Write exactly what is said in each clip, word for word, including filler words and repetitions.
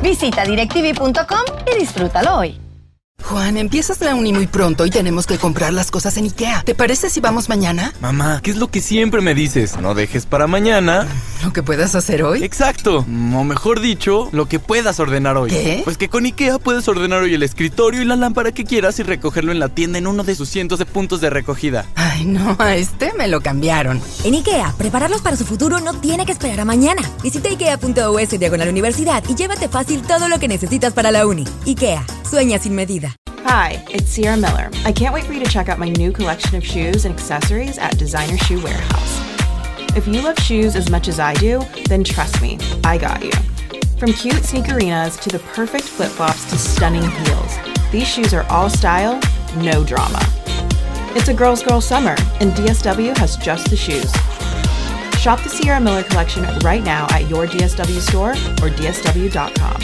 Visita directv punto com y disfrútalo hoy. Juan, empiezas la uni muy pronto y tenemos que comprar las cosas en IKEA. ¿Te parece si vamos mañana? Mamá, ¿qué es lo que siempre me dices? No dejes para mañana ¿lo que puedas hacer hoy? Exacto, o mejor dicho, lo que puedas ordenar hoy. ¿Qué? Pues que con IKEA puedes ordenar hoy el escritorio y la lámpara que quieras y recogerlo en la tienda en uno de sus cientos de puntos de recogida. Ay, no, a este me lo cambiaron. En IKEA, prepararlos para su futuro no tiene que esperar a mañana. Visita ikea punto u s diagonal universidad y llévate fácil todo lo que necesitas para la uni. IKEA, sueña sin medida. Hi, it's Sierra Miller. I can't wait for you to check out my new collection of shoes and accessories at Designer Shoe Warehouse. If you love shoes as much as I do, then trust me, I got you. From cute sneakerinas to the perfect flip-flops to stunning heels, these shoes are all style, no drama. It's a girl's girl summer, and D S W has just the shoes. Shop the Sierra Miller collection right now at your D S W store or D S W dot com.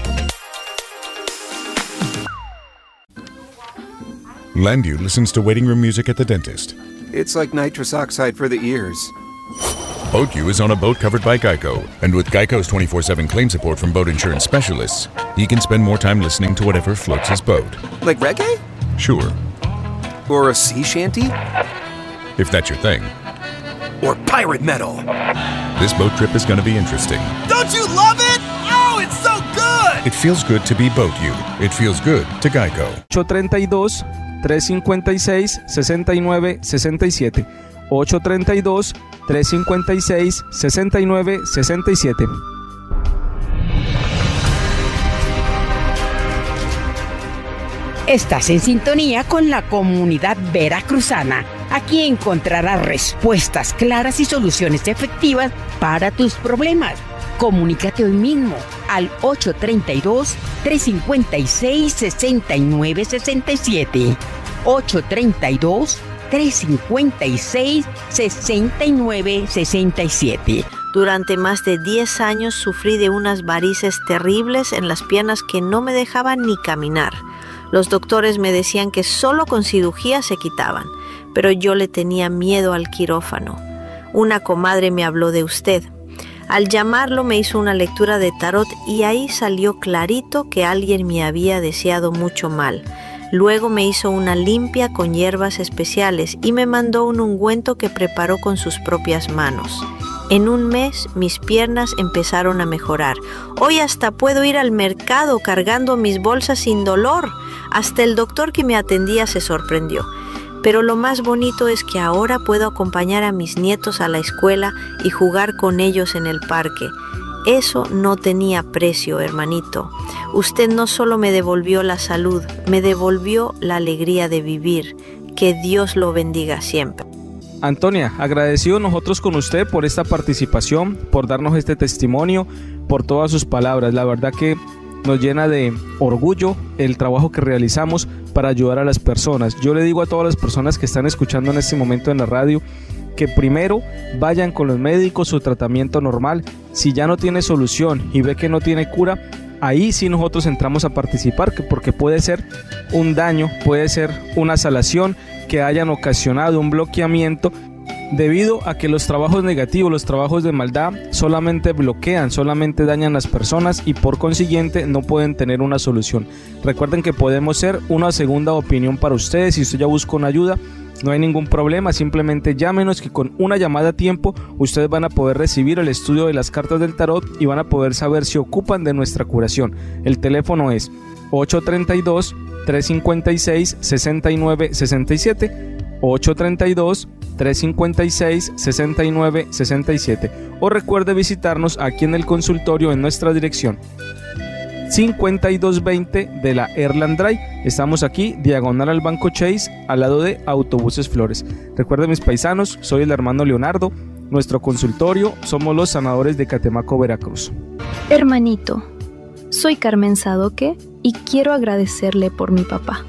Landu listens to waiting room music at the dentist. It's like nitrous oxide for the ears. BoatU is on a boat covered by Geico, and with Geico's twenty-four seven claim support from boat insurance specialists, he can spend more time listening to whatever floats his boat. Like reggae? Sure. Or a sea shanty? If that's your thing. Or pirate metal? This boat trip is going to be interesting. Don't you love it? Oh, it's so good! It feels good to be BoatU. It feels good to Geico. ocho tres dos, tres cinco seis, seis nueve seis siete. ocho tres dos, tres cinco seis, seis nueve seis siete. Estás en sintonía con la comunidad veracruzana. Aquí encontrarás respuestas claras y soluciones efectivas para tus problemas. Comunícate hoy mismo al ocho tres dos, tres cinco seis, seis nueve seis siete. ocho tres dos, tres cinco seis, seis nueve seis siete. Durante más de diez años sufrí de unas varices terribles en las piernas que no me dejaban ni caminar. Los doctores me decían que solo con cirugía se quitaban, pero yo le tenía miedo al quirófano. Una comadre me habló de usted. Al llamarlo me hizo una lectura de tarot y ahí salió clarito que alguien me había deseado mucho mal. Luego me hizo una limpia con hierbas especiales y me mandó un ungüento que preparó con sus propias manos. En un mes mis piernas empezaron a mejorar. Hoy hasta puedo ir al mercado cargando mis bolsas sin dolor. Hasta el doctor que me atendía se sorprendió. Pero lo más bonito es que ahora puedo acompañar a mis nietos a la escuela y jugar con ellos en el parque. Eso no tenía precio, hermanito. Usted no solo me devolvió la salud, me devolvió la alegría de vivir. Que Dios lo bendiga siempre. Antonia, agradecido nosotros con usted por esta participación, por darnos este testimonio, por todas sus palabras. La verdad que nos llena de orgullo el trabajo que realizamos para ayudar a las personas. Yo le digo a todas las personas que están escuchando en este momento en la radio que primero vayan con los médicos su tratamiento normal. Si ya no tiene solución y ve que no tiene cura, ahí sí nosotros entramos a participar, porque puede ser un daño, puede ser una salación que hayan ocasionado un bloqueamiento debido a que los trabajos negativos, los trabajos de maldad solamente bloquean, solamente dañan a las personas y por consiguiente no pueden tener una solución. Recuerden que podemos ser una segunda opinión para ustedes. Si usted ya busca una ayuda, no hay ningún problema, simplemente llámenos, que con una llamada a tiempo ustedes van a poder recibir el estudio de las cartas del tarot y van a poder saber si ocupan de nuestra curación. El teléfono es ocho tres dos, tres cinco seis, seis nueve seis siete, ocho tres dos, tres cinco seis, seis nueve seis siete, o recuerde visitarnos aquí en el consultorio en nuestra dirección cincuenta y dos veinte de la Erland Drive. Estamos aquí, diagonal al Banco Chase, al lado de Autobuses Flores. Recuerden, mis paisanos, soy el hermano Leonardo. Nuestro consultorio somos los sanadores de Catemaco, Veracruz. Hermanito, soy Carmen Sadoque y quiero agradecerle por mi papá.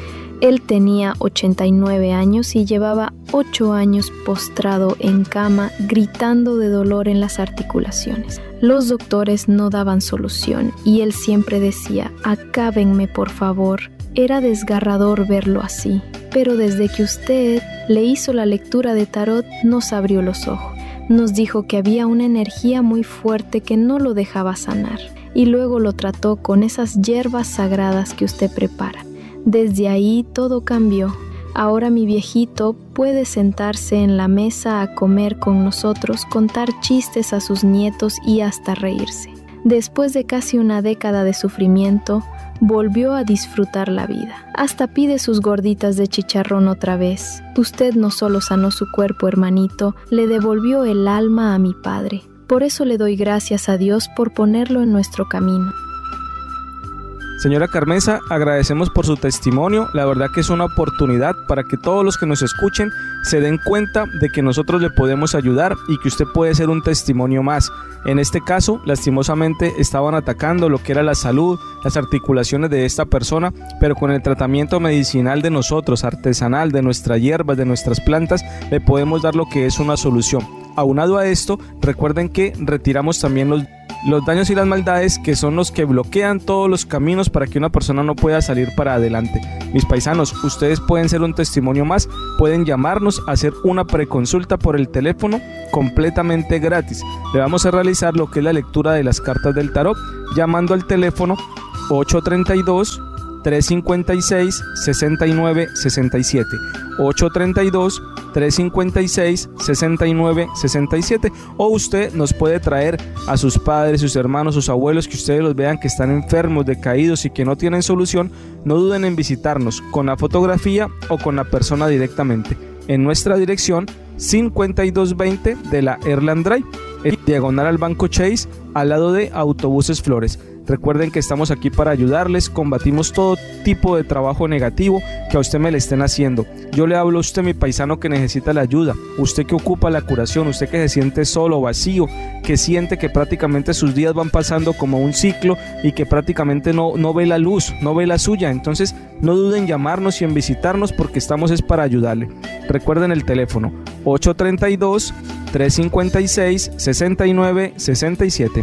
Él tenía ochenta y nueve años y llevaba ocho años postrado en cama, gritando de dolor en las articulaciones. Los doctores no daban solución y él siempre decía: acábenme por favor. Era desgarrador verlo así, pero desde que usted le hizo la lectura de tarot nos abrió los ojos. Nos dijo que había una energía muy fuerte que no lo dejaba sanar, y luego lo trató con esas hierbas sagradas que usted prepara. Desde ahí todo cambió. Ahora mi viejito puede sentarse en la mesa a comer con nosotros, contar chistes a sus nietos y hasta reírse. Después de casi una década de sufrimiento, volvió a disfrutar la vida. Hasta pide sus gorditas de chicharrón otra vez. Usted no solo sanó su cuerpo, hermanito, le devolvió el alma a mi padre. Por eso le doy gracias a Dios por ponerlo en nuestro camino. Señora Carmenza, agradecemos por su testimonio. La verdad que es una oportunidad para que todos los que nos escuchen se den cuenta de que nosotros le podemos ayudar y que usted puede ser un testimonio más. En este caso, lastimosamente, estaban atacando lo que era la salud, las articulaciones de esta persona, pero con el tratamiento medicinal de nosotros, artesanal, de nuestras hierbas, de nuestras plantas, le podemos dar lo que es una solución. Aunado a esto, recuerden que retiramos también los Los daños y las maldades, que son los que bloquean todos los caminos para que una persona no pueda salir para adelante. Mis paisanos, ustedes pueden ser un testimonio más, pueden llamarnos a hacer una preconsulta por el teléfono completamente gratis. Le vamos a realizar lo que es la lectura de las cartas del tarot, llamando al teléfono ocho tres dos, tres cinco seis, seis nueve seis siete, ocho tres dos, tres cinco seis, seis nueve seis siete, o usted nos puede traer a sus padres, sus hermanos, sus abuelos, que ustedes los vean que están enfermos, decaídos y que no tienen solución. No duden en visitarnos con la fotografía o con la persona directamente en nuestra dirección cincuenta y dos veinte de la Erland Drive, en diagonal al Banco Chase, al lado de Autobuses Flores. Recuerden que estamos aquí para ayudarles, combatimos todo tipo de trabajo negativo que a usted me le estén haciendo. Yo le hablo a usted, mi paisano, que necesita la ayuda, usted que ocupa la curación, usted que se siente solo, vacío, que siente que prácticamente sus días van pasando como un ciclo y que prácticamente no, no ve la luz, no ve la suya. Entonces no duden en llamarnos y en visitarnos, porque estamos es para ayudarle. Recuerden el teléfono ocho tres dos, tres cinco seis, seis nueve seis siete.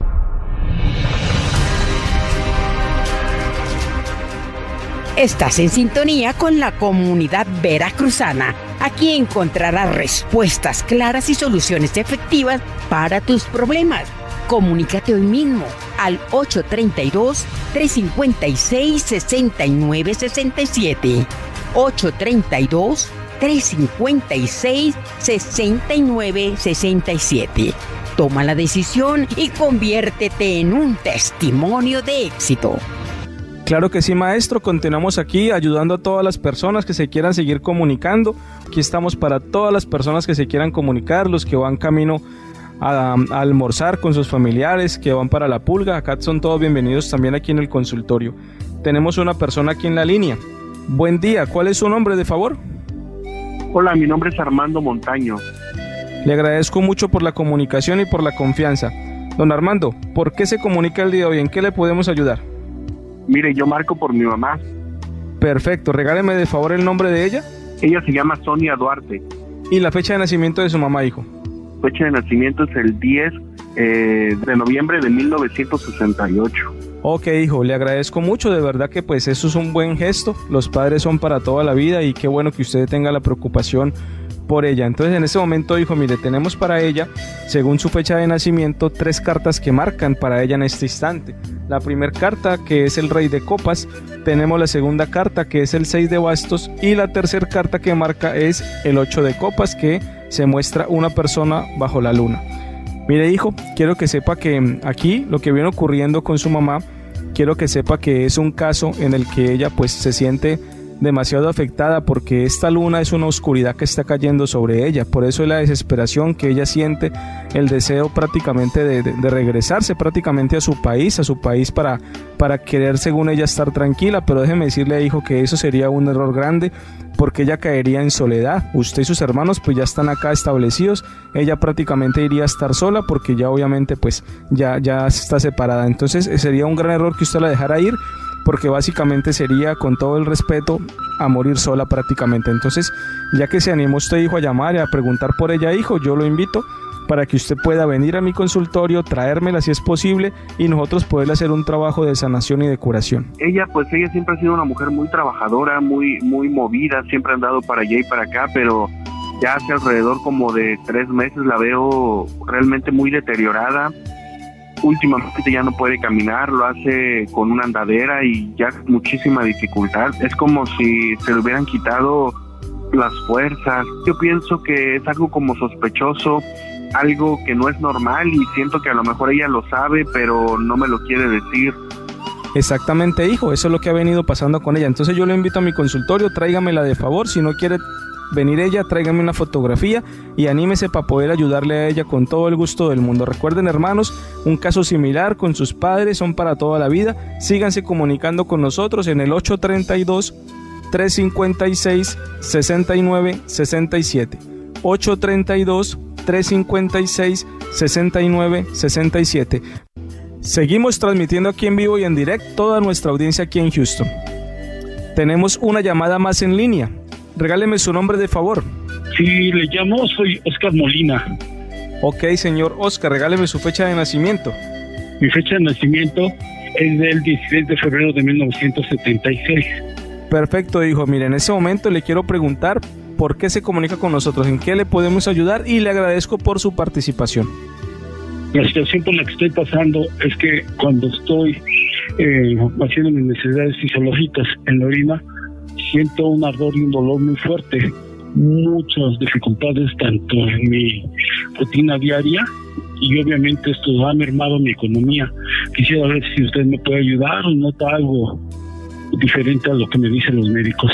Estás en sintonía con la comunidad veracruzana. Aquí encontrarás respuestas claras y soluciones efectivas para tus problemas. Comunícate hoy mismo al ocho tres dos, tres cinco seis, seis nueve seis siete. ocho tres dos, tres cinco seis, seis nueve seis siete. Toma la decisión y conviértete en un testimonio de éxito. Claro que sí, maestro, continuamos aquí ayudando a todas las personas que se quieran seguir comunicando. Aquí estamos para todas las personas que se quieran comunicar, los que van camino a, a almorzar con sus familiares, que van para la pulga. Acá son todos bienvenidos también aquí en el consultorio. Tenemos una persona aquí en la línea. Buen día, ¿cuál es su nombre, de favor? Hola, mi nombre es Armando Montaño. Le agradezco mucho por la comunicación y por la confianza. Don Armando, ¿por qué se comunica el día de hoy? ¿En qué le podemos ayudar? Mire, yo marco por mi mamá. Perfecto, regáleme de favor el nombre de ella. Ella se llama Sonia Duarte. ¿Y la fecha de nacimiento de su mamá, hijo? Fecha de nacimiento es el diez eh, de noviembre de mil novecientos sesenta y ocho. Ok, hijo, le agradezco mucho, de verdad que pues eso es un buen gesto. Los padres son para toda la vida y qué bueno que usted tenga la preocupación por ella. Entonces en este momento, hijo, mire, tenemos para ella, según su fecha de nacimiento, tres cartas que marcan para ella en este instante. La primera carta, que es el Rey de Copas, tenemos la segunda carta, que es el seis de Bastos, y la tercera carta que marca es el ocho de Copas, que se muestra una persona bajo la luna. Mire, hijo, quiero que sepa que aquí lo que viene ocurriendo con su mamá, quiero que sepa que es un caso en el que ella pues se siente demasiado afectada, porque esta luna es una oscuridad que está cayendo sobre ella. Por eso es la desesperación que ella siente, el deseo prácticamente de, de, de regresarse prácticamente a su país, a su país para, para querer, según ella, estar tranquila. Pero déjeme decirle, hijo, que eso sería un error grande, porque ella caería en soledad. Usted y sus hermanos pues ya están acá establecidos, ella prácticamente iría a estar sola, porque ya obviamente pues ya, ya está separada. Entonces sería un gran error que usted la dejara ir, porque básicamente sería, con todo el respeto, a morir sola prácticamente. Entonces, ya que se animó usted, hijo, a llamar y a preguntar por ella, hijo, yo lo invito para que usted pueda venir a mi consultorio, traérmela si es posible, y nosotros poderle hacer un trabajo de sanación y de curación. Ella, pues ella siempre ha sido una mujer muy trabajadora, muy, muy movida, siempre ha andado para allá y para acá, pero Ya hace alrededor como de tres meses la veo realmente muy deteriorada. Últimamente ya no puede caminar, lo hace con una andadera y ya muchísima dificultad. Es como si se le hubieran quitado las fuerzas. Yo pienso que es algo como sospechoso, algo que no es normal, y siento que a lo mejor ella lo sabe, pero no me lo quiere decir. Exactamente, hijo, eso es lo que ha venido pasando con ella. Entonces yo le invito a mi consultorio, tráigamela de favor. Si no quiere venir ella, tráigame una fotografía y anímese para poder ayudarle a ella con todo el gusto del mundo. Recuerden, hermanos, un caso similar con sus padres son para toda la vida. Síganse comunicando con nosotros en el ocho tres dos, tres cinco seis, seis nueve seis siete. ocho tres dos, tres cinco seis, seis nueve seis siete. Seguimos transmitiendo aquí en vivo y en directo toda nuestra audiencia aquí en Houston. Tenemos una llamada más en línea. Regáleme su nombre de favor. Sí, le llamo, soy Oscar Molina. Ok, señor Oscar, regáleme su fecha de nacimiento. Mi fecha de nacimiento es del dieciséis de febrero de mil novecientos setenta y seis. Perfecto, hijo. Mire, en ese momento le quiero preguntar por qué se comunica con nosotros, en qué le podemos ayudar, y le agradezco por su participación. La situación por la que estoy pasando es que cuando estoy eh, haciendo mis necesidades fisiológicas en la orina, siento un ardor y un dolor muy fuerte, muchas dificultades tanto en mi rutina diaria, y obviamente esto ha mermado mi economía. Quisiera ver si usted me puede ayudar o nota algo diferente a lo que me dicen los médicos.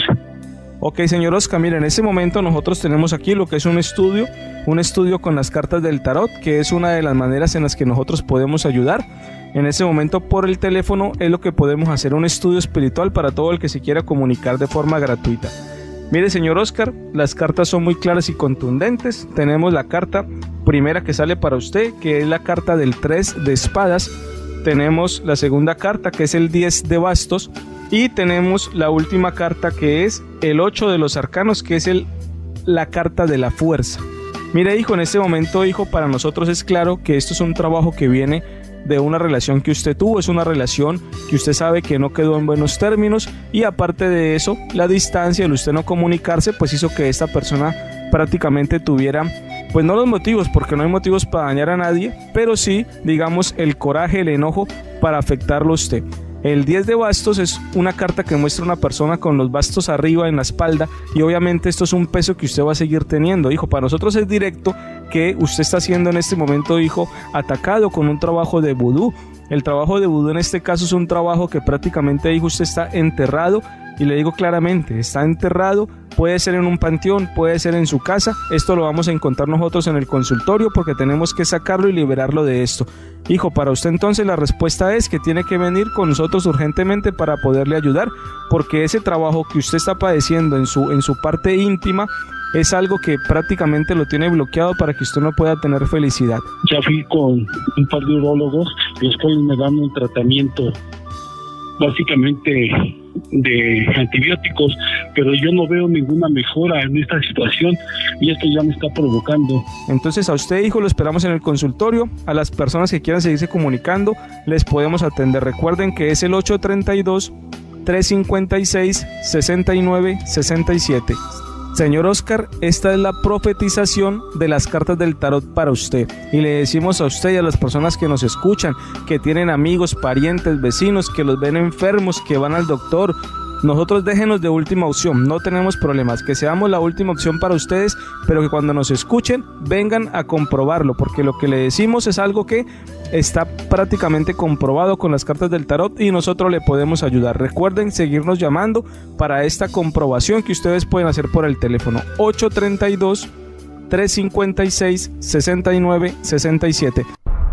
Ok, señor Oscar, mire, en ese momento nosotros tenemos aquí lo que es un estudio, un estudio con las cartas del tarot, que es una de las maneras en las que nosotros podemos ayudar. En ese momento por el teléfono es lo que podemos hacer, un estudio espiritual para todo el que se quiera comunicar de forma gratuita. Mire, señor Oscar, las cartas son muy claras y contundentes. Tenemos la carta primera que sale para usted, que es la carta del tres de espadas. Tenemos la segunda carta, que es el diez de bastos. Y tenemos la última carta, que es el ocho de los arcanos, que es el, la carta de la fuerza. Mire, hijo, en este momento, hijo, para nosotros es claro que esto es un trabajo que viene de una relación que usted tuvo, es una relación que usted sabe que no quedó en buenos términos, y aparte de eso, la distancia, el usted no comunicarse, pues hizo que esta persona prácticamente tuviera, pues no los motivos, porque no hay motivos para dañar a nadie, pero sí, digamos, el coraje, el enojo para afectarlo a usted. El diez de bastos es una carta que muestra una persona con los bastos arriba en la espalda, y obviamente esto es un peso que usted va a seguir teniendo, hijo. Para nosotros es directo que usted está siendo en este momento, hijo, atacado con un trabajo de vudú. El trabajo de vudú en este caso es un trabajo que prácticamente, hijo, usted está enterrado, y le digo claramente, está enterrado. Puede ser en un panteón, puede ser en su casa. Esto lo vamos a encontrar nosotros en el consultorio, porque tenemos que sacarlo y liberarlo de esto. Hijo, para usted entonces la respuesta es que tiene que venir con nosotros urgentemente para poderle ayudar, porque ese trabajo que usted está padeciendo en su, en su parte íntima es algo que prácticamente lo tiene bloqueado para que usted no pueda tener felicidad. Ya fui con un par de urólogos, los cuales me dan un tratamiento básicamente de antibióticos, pero yo no veo ninguna mejora en esta situación, y esto ya me está provocando. Entonces a usted, hijo, lo esperamos en el consultorio. A las personas que quieran seguirse comunicando, les podemos atender. Recuerden que es el ocho tres dos, tres cinco seis, seis nueve seis siete. Señor Oscar, esta es la profetización de las cartas del tarot para usted, y le decimos a usted y a las personas que nos escuchan, que tienen amigos, parientes, vecinos, que los ven enfermos, que van al doctor, nosotros déjenos de última opción, no tenemos problemas, que seamos la última opción para ustedes, pero que cuando nos escuchen vengan a comprobarlo, porque lo que le decimos es algo que está prácticamente comprobado con las cartas del tarot, y nosotros le podemos ayudar. Recuerden seguirnos llamando para esta comprobación que ustedes pueden hacer por el teléfono ocho tres dos, tres cinco seis, seis nueve seis siete.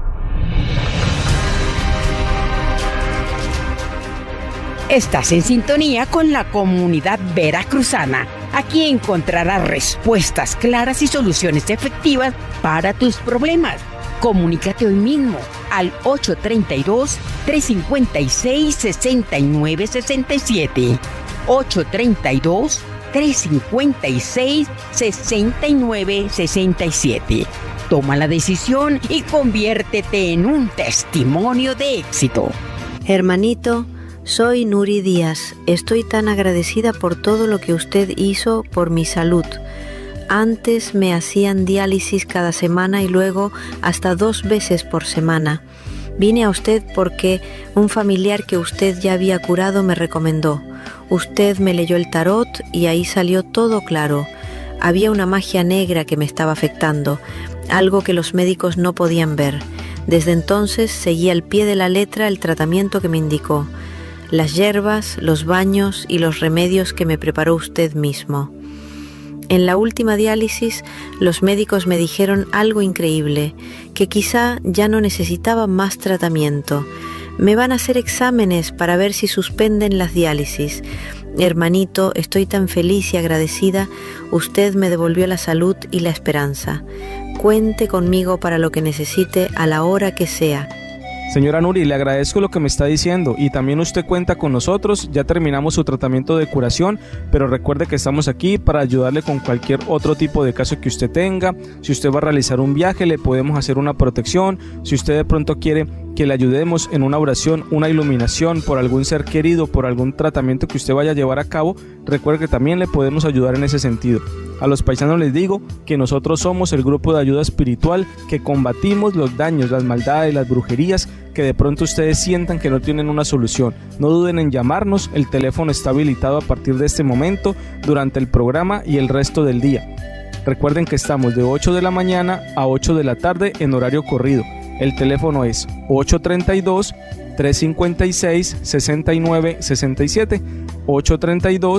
Estás en sintonía con la comunidad veracruzana. Aquí encontrarás respuestas claras y soluciones efectivas para tus problemas. Comunícate hoy mismo al ocho tres dos, tres cinco seis, seis nueve seis siete. ocho tres dos, tres cinco seis, seis nueve seis siete. Toma la decisión y conviértete en un testimonio de éxito. Hermanito, soy Nuri Díaz. Estoy tan agradecida por todo lo que usted hizo por mi salud. Antes me hacían diálisis cada semana y luego hasta dos veces por semana. Vine a usted porque un familiar que usted ya había curado me recomendó. Usted me leyó el tarot y ahí salió todo claro. Había una magia negra que me estaba afectando, algo que los médicos no podían ver. Desde entonces seguí al pie de la letra el tratamiento que me indicó, las hierbas, los baños y los remedios que me preparó usted mismo. En la última diálisis, los médicos me dijeron algo increíble, que quizá ya no necesitaba más tratamiento. Me van a hacer exámenes para ver si suspenden las diálisis. Hermanito, estoy tan feliz y agradecida. Usted me devolvió la salud y la esperanza. Cuente conmigo para lo que necesite a la hora que sea. Señora Nuri, le agradezco lo que me está diciendo y también usted cuenta con nosotros. Ya terminamos su tratamiento de curación, pero recuerde que estamos aquí para ayudarle con cualquier otro tipo de caso que usted tenga. Si usted va a realizar un viaje, le podemos hacer una protección. Si usted de pronto quiere que le ayudemos en una oración, una iluminación por algún ser querido, por algún tratamiento que usted vaya a llevar a cabo, recuerde que también le podemos ayudar en ese sentido. A los paisanos les digo que nosotros somos el grupo de ayuda espiritual que combatimos los daños, las maldades, las brujerías que de pronto ustedes sientan que no tienen una solución. No duden en llamarnos, el teléfono está habilitado a partir de este momento, durante el programa y el resto del día. Recuerden que estamos de ocho de la mañana a ocho de la tarde en horario corrido. El teléfono es ocho tres dos, tres cinco seis, seis nueve seis siete, ocho tres dos,